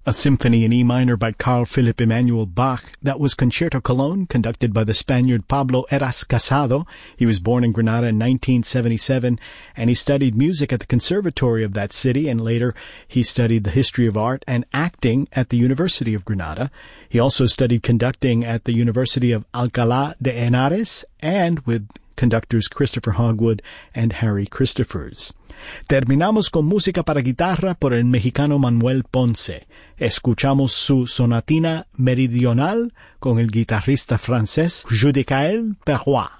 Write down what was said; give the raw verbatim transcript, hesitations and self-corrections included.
a symphony in E minor by Carl Philipp Emanuel Bach. That was Concerto Cologne, conducted by the Spaniard Pablo Heras Casado. He was born in Granada in nineteen seventy-seven, and he studied music at the conservatory of that city, and later he studied the history of art and acting at the University of Granada. He also studied conducting at the University of Alcalá de Henares and with conductors Christopher Hogwood and Harry Christophers. Terminamos con música para guitarra por el mexicano Manuel Ponce. Escuchamos su sonatina meridional con el guitarrista francés Judicaël Perrois.